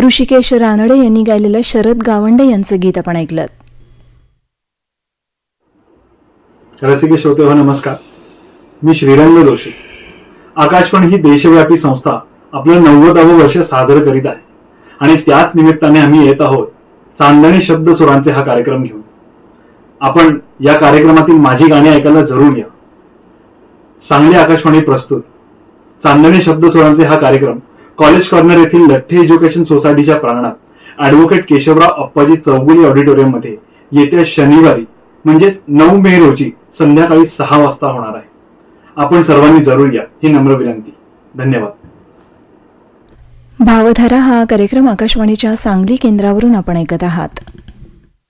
ऋषिकेश रानडे यांनी गायलेलं शरद गावंडे यांचं गीत आपण ऐकलं. रसिक श्रोते हो, नमस्कार. मी श्रीरंग जोशी. आकाशवाणी ही देशव्यापी संस्था आपलं 90वे वर्ष साजरं करीत आहे आणि त्याच निमित्ताने आम्ही येत आहोत चांदणी शब्द सुरांचे हा कार्यक्रम घेऊन. आपण या कार्यक्रमातील माझी गाणी ऐकायला जरूर या. सांगली आकाशवाणी प्रस्तुत चांदणी शब्द सुरांचे हा कार्यक्रम कॉलेज कॉर्नर येथील लठ्ठे एज्युकेशन सोसायटीच्या प्रांगणात ॲडव्होकेट केशवराव अप्पाजी चौगुले ऑडिटोरियम मध्ये येत्या शनिवारी म्हणजेच 9 मे रोजी संध्याकाळी 6 वाजता होणार आहे. आपण सर्वांनी जरूर या, ही नम्र विनंती. धन्यवाद. भावधारा हा कार्यक्रम आकाशवाणीच्या सांगली केंद्रावरून आपण ऐकत आहात.